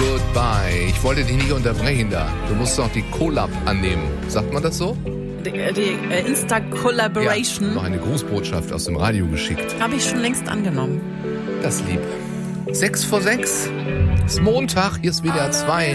Goodbye. Ich wollte dich nicht unterbrechen da. Du musst noch die Collab annehmen. Sagt man das so? Die Insta-Collaboration. Ja, noch eine Grußbotschaft aus dem Radio geschickt. Habe ich schon längst angenommen. Das lieb. 6 vor 6. Ist Montag, hier ist WDR 2.